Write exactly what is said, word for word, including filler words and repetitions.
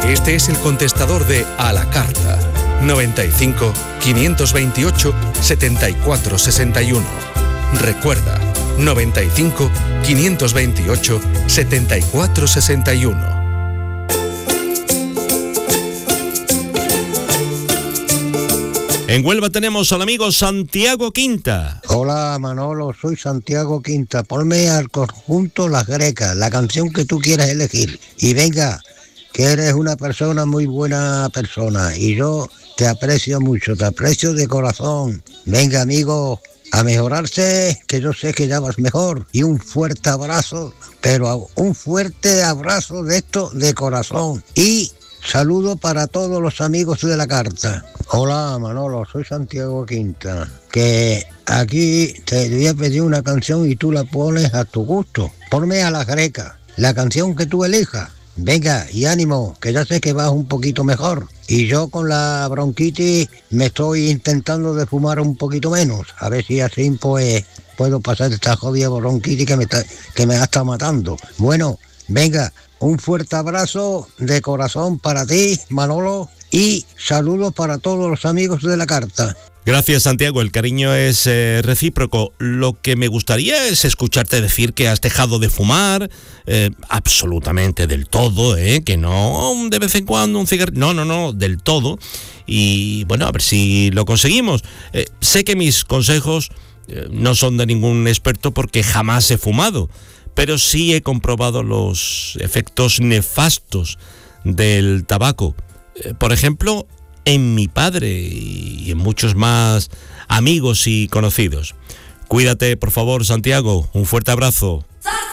Este es el contestador de A la Carta. noventa y cinco, quinientos veintiocho, setenta y cuatro sesenta y uno. Recuerda, noventa y cinco, quinientos veintiocho, setenta y cuatro sesenta y uno. En Huelva tenemos al amigo Santiago Quinta. Hola Manolo, soy Santiago Quinta. Ponme al conjunto Las Grecas, la canción que tú quieras elegir. Y venga, que eres una persona muy buena persona y yo te aprecio mucho, te aprecio de corazón. Venga amigo, a mejorarse, que yo sé que ya vas mejor. Y un fuerte abrazo, pero un fuerte abrazo de esto de corazón. Y saludo para todos los amigos de la carta. Hola Manolo, soy Santiago Quinta, que aquí te voy a pedir una canción y tú la pones a tu gusto. Ponme a Las Grecas, la canción que tú elijas. Venga, y ánimo, que ya sé que vas un poquito mejor. Y yo con la bronquitis me estoy intentando de fumar un poquito menos. A ver si así pues puedo pasar esta jodida bronquitis que me está, que me está matando. Bueno, venga, un fuerte abrazo de corazón para ti, Manolo, y saludos para todos los amigos de la carta. Gracias, Santiago, el cariño es eh, recíproco. Lo que me gustaría es escucharte decir que has dejado de fumar, eh, absolutamente del todo, eh, que no de vez en cuando un cigarrillo, no, no, no, del todo. Y bueno, a ver si lo conseguimos. Eh, sé que mis consejos eh, no son de ningún experto porque jamás he fumado, pero sí he comprobado los efectos nefastos del tabaco. Eh, por ejemplo, en mi padre y en muchos más amigos y conocidos. Cuídate, por favor, Santiago. Un fuerte abrazo.